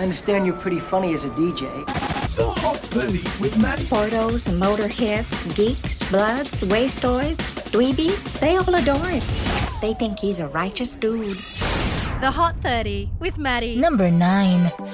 I understand you're pretty funny as a DJ. The Hot 30 with Maddie. Portos, motorheads, geeks, bloods, wastoids, dweebies, they all adore him. They think he's a righteous dude. The Hot 30 with Maddie. Number 9.